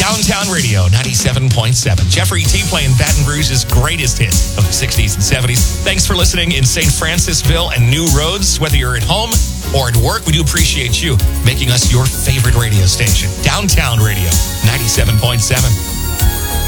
Downtown Radio 97.7. Jeffrey T playing Baton Rouge's greatest hits of the 60s and 70s. Thanks for listening in St. Francisville and New Roads. Whether you're at home or at work, we do appreciate you making us your favorite radio station. Downtown Radio 97.7.